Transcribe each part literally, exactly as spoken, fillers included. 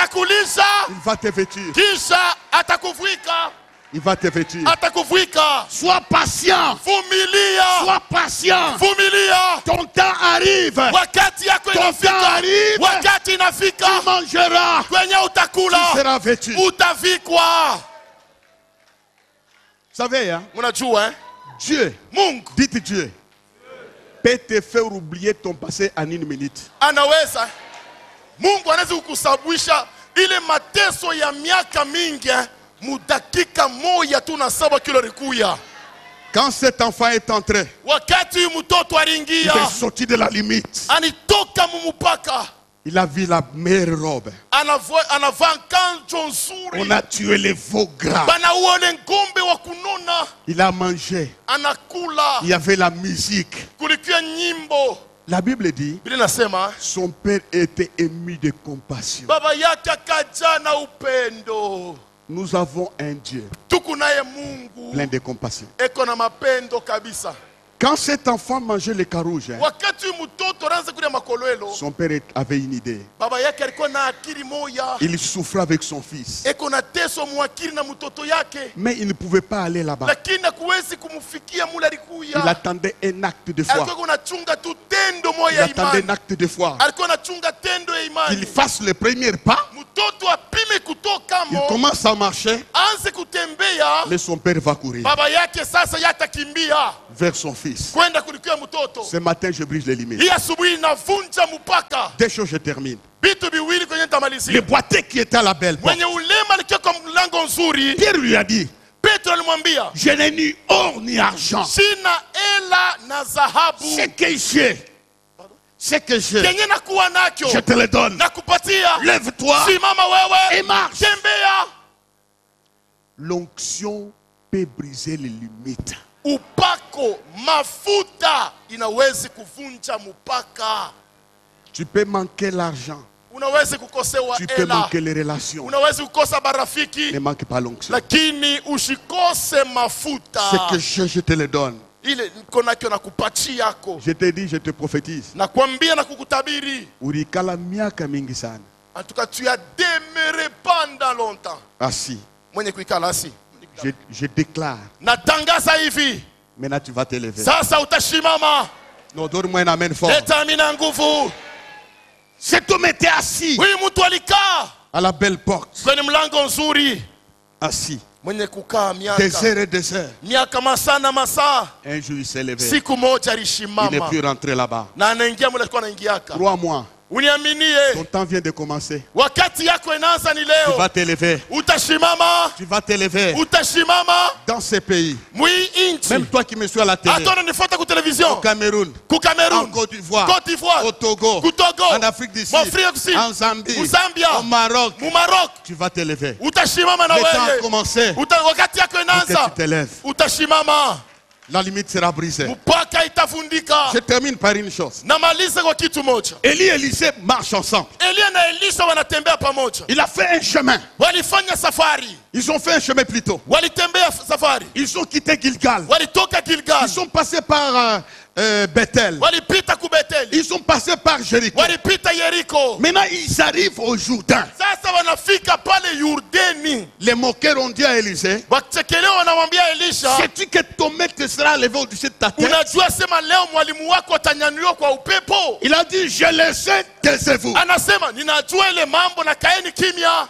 atakulisha, il va te vêtir, kisha atakuvika, il va te vêtir. atakuvika. Sois patient, Vumilia, sois patient. vumilia. Ton temps arrive, Wakati yako ton temps inafika, arrive, wakati inafika, tu mangeras, kwenye tu utakula, seras vêtu. utavikwa. Vous savez, hein? Mnajua eh? Dieu, Mungu dites Dieu, peut te faire oublier ton passé en une minute. anaweza, Mungu anaweza kukusababisha ile mateso ya miaka mingi eh, mudakika moja tu na saba kilo rikuya. Quand cet enfant est entré, Wakati mtoto il aliingia, est sorti de la limite. anitoka mumupaka, Il a vu la meilleure robe. anavaa anavaa kanjo nzuri, On a tué les veaux gras. banauone ngombe wa kunona, Il a mangé. anakula, Il y avait la musique. kulikuwa nyimbo. La Bible dit, Biblia inasema son père était ému de compassion. baba yake akaja na upendo. Nous avons un Dieu Tuku naye Mungu plein de compassion. eko na mapendo kabisa. Quand cet enfant mangeait les carouges, hein, Wakati mtoto anaanza kula makolwelo, son père avait une idée. baba yake alikuwa na akili moya, Il souffrait avec son fils. eko na teso mwakili na mtoto yake, Mais il ne pouvait pas aller là-bas. lakini hakuwezi kumfikia mule Il alikuya. attendait un acte de foi. Alikuwa kunachunga tu tendo Il moya ya attendait un imani, acte de foi. alikuwa anachunga tendo ya Qu'il imani. fasse le premier pas. Mtoto apime kutoka Il mo, commence à marcher. anze kutembea, Mais son père va courir baba yake sasa yatakimbia vers son fils. kwenda kulikia mtoto. Ce matin, je brise les limites. Hii asubuhi navunja mpaka. Deux choses, je termine. Vitu viwili kwenye Le nitamalizia. boiteux qui était à la belle porte, Mwenye ulema alikia kwa mlango nzuri, Pierre lui a dit, Petro alimwambia, je n'ai ni or ni argent. sina ela na Ce dhahabu, que j'ai, ce que j'ai, kenye nakuwa nacho je te le donne. nakupatia. Lève-toi Simama wewe et marche. tembea. L'onction peut briser les limites. Upako mafuta inawezi kuvunja mpaka. Tu peux manquer l'argent. Unawezi kukosewa Tu peux ela, manquer les relations. unawezi kukosa barafiki, Ne manque pas l'onction. lakini usikose mafuta. Ce que j'ai, je te le donne. Ile niko nakyo nakupatia yako, Je te dis, je te prophétise. nakwambia na kukutabiri. Urikala miaka mingi sana. En tout cas, tu as demeuré pendant longtemps. Assis. Mwenye kuikala asi. Je, je déclare. Natangaza hivi, Maintenant, tu vas te lever. sasa utashimama. Non, donne-moi un amen fort. Leta amina nguvu. Cet homme était assis Huyu mtu alikaa à la belle porte. kwenye mlango nzuri, Assis. mwenye kukaa Des miaka heures et des heures. miaka masaa na masaa. Un jour, il s'est levé. Siku moja Il n'est alishimama plus rentré là-bas. na anaingia mule alikuwa anaingiaka. Crois-moi, Uniaminie, ton temps vient de commencer. wakati yako inaanza ni Tu leo. vas te lever. Utashimama, Tu vas te lever utashimama dans ces pays. mwi inchi. Même toi qui me suis à la télé. Hata unanifuata ku Au television, Cameroun. ku En Cameroon, Côte d'Ivoire. Côte d'Ivoire, Au Togo. ku Togo, En Afrique du Sud. Afrika Kusini, En Zambie. mu Zambia, Au Maroc. mu Maroc. Tu vas te lever. Utashimama na Le temps a wewe. commencé. Uta, wakati yako Que inaanza, tu te lèves. utashimama, La limite sera brisée. mpaka itavundika. Je termine par une chose. Namaliza kwa kitu moja. Élie et Élisée marchent ensemble. Elia na Elisha wanatembea pamoja, Il a fait un chemin. walifanya safari, Ils ont fait un chemin plus tôt. walitembea safari, Ils ont quitté Gilgal. walitoka Gilgal, Ils sont passés par euh, euh, Bethel. walipita ku Beteli, Ils sont passés par Jéricho. walipita Yeriko. Maintenant, ils arrivent au Jourdain. Sasa wanafika pale Yordani, Les moqueurs ont dit à Élisée, wakichekelea wanamwambia Elisha, sais-tu que ton maître sera levé au-dessus de ta tête? unajua sema leo mwalimu wako atanyanyuliwa kwa upepo? Il a dit, je le sais, taisez-vous. Anasema ninajua ile mambo na kaeni kimya.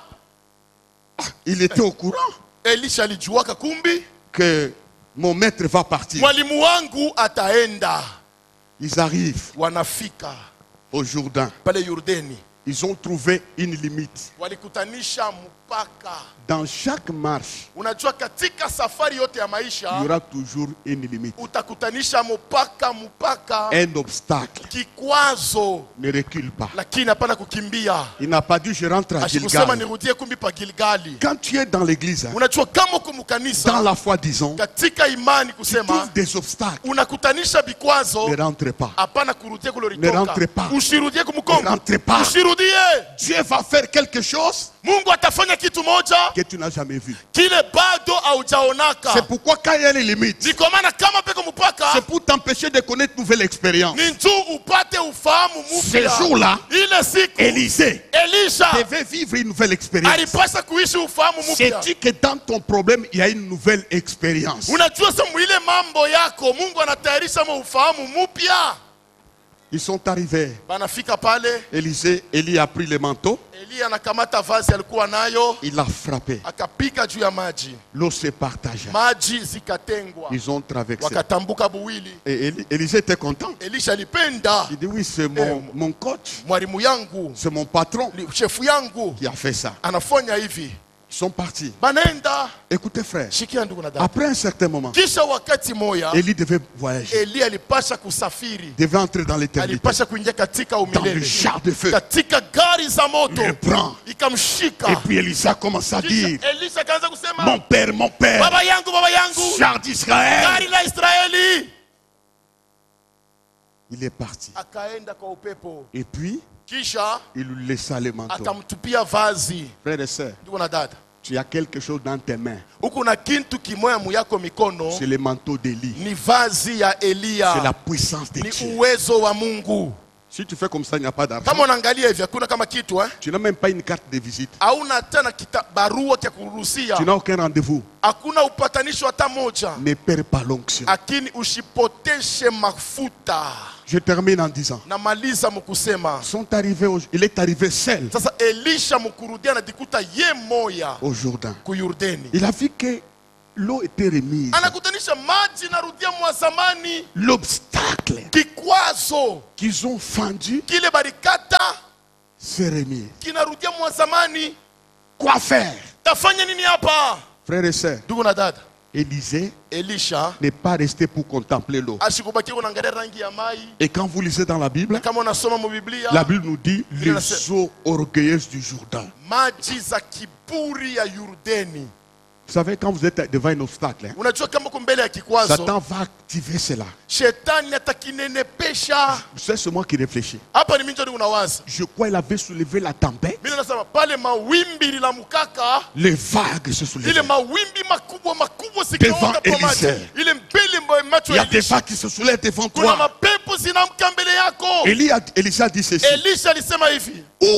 Il était au courant Elisha alijuaka kumbi que mon maître va partir. mwalimu wangu ataenda. Ils arrivent Wanafika au Jourdain. pale Yordani, Ils ont trouvé une limite. walikutanisha mpaka. Dans chaque marche, Unajua katika safari yote ya il y maisha aura toujours une limite. utakutanisha mpaka mpaka, Un obstacle. kikwazo, Ne recule pas. lakini hapana kukimbia. Il n'a pas dit je rentre à Asikusema Gilgal. nirudie kumbi pa Gilgali. Quand tu es dans l'église, hein, Unajua kama uko dans mkanisa, la foi, disons, katika imani tu kusema trouves des obstacles. unakutanisha vikwazo, Ne rentre pas. hapana kurudia kule Ne ulitoka. rentre pas. Usirudie Ne kumkongo, rentre pas. usirudie ushuhudie. Dieu va faire quelque chose Mungu atafanya kitu moja que tu n'as jamais vu. kile bado haujaonaka. C'est pourquoi quand il y a les limites, Ni kwa maana kama peko mpaka c'est pour t'empêcher de connaître une nouvelle expérience. ni njoo upate ufahamu Ce mpya. jour-là, Ile siku Élisée Elisha devait vivre une nouvelle expérience. alipasha kuishi ufahamu mpya. C'est-tu que dans ton problème, il y a une nouvelle expérience? Unajua sasa mwile mambo yako Mungu anatayarisha mo ufahamu mpya. Ils sont arrivés. Banafika pale, Élisée, Élie a pris le manteau, Elia anakamata vazi alikuwa nayo, il a frappé. akapiga juu ya maji. L'eau se partagea. Maji zikatengwa. Ils ont traversé. Wakatambuka buwili. Et Élie- Élisée était content. Elisha alipenda. Il dit oui, c'est mon, mon coach, Mwalimu yangu, c'est mon patron chefu yangu qui a fait ça. anafanya hivi. Ils sont partis. Banaenda. Écoutez frère, Shikia ndugu na dada. après un certain moment, Kisha wakati moya Élie devait voyager, Eli alipasha kusafiri. devait entrer dans l'éternité. Alipasha kuingia katika Dans le umilele. char de feu. Katika gari za moto. Il le prend. Ikamshika. Et puis Élisée commence à dire, Kisha Elisha kaanza kusema, mon père, mon père, baba yangu, baba yangu, char d'Israël. gari la Israeli. Il est parti. Akaenda kwa upepo. Et puis, Kisha il lui laissa le manteau. akamtupia vazi. Frères et sœurs, Ndugu na dada, tu as quelque chose dans tes mains. huku na kintu kimoya muyako mikono, C'est le manteau d'Élie. ni vazi ya C'est la Elia. puissance de Ni Dieu. uwezo wa Mungu. Si tu fais comme ça, il n'y a pas d'argent. Kama unaangalia hivi hakuna kama kitu eh? Tu n'as même pas une carte de visite. Hauna tena kita barua ya kuruhusia. Tu n'as aucun rendez-vous. Hakuna upatanisho hata moja. Ne perds pas l'onction. Lakini usipoteshe mafuta. Je termine en disant, Namaliza mkusema. ils sont arrivés au- il est arrivé seul Sasa Elisha mkurudia anajikuta ye moya au Jourdain. ku Yordani. Il a vu que l'eau était remise. Anakutanisha maji narudia mwa zamani. L'obstacle Kikwazo qu'ils ont fendu kile barikata s'est remis. kinarudia mwa zamani. Quoi faire? Tafanya nini hapa? Frères et sœurs, Ndugu na dada, Élisée Elisha n'est pas resté pour contempler l'eau. ashikubakia kuangalia rangi ya mai. Et quand vous lisez dans la Bible, Kama unasoma mu Biblia, la Bible nous dit les eaux orgueilleuses du Jourdain. maji za kiburi ya Yordani. Vous savez, quand vous êtes devant un obstacle, hein, Unajua kama uko mbele ya kikwazo, Satan va activer cela. shetani atakinenepesha. C'est ce moi qui réfléchis. Hapa ni mimi ndio unawaza. Je crois qu'il avait soulevé la tempête. Mimi nasema pale mawimbi la mkaka, Les vagues se ile soulevaient. mawimbi makubwa makubwa Devant zikaonga kwa maji. Élisée. Ile mbele mwa macho Il y ya a des Elisha. vagues qui se soulèvent devant Kuna toi. mapepo zinamka mbele yako. Élie a- Élisée a dit ceci. Elisha alisema hivi, Où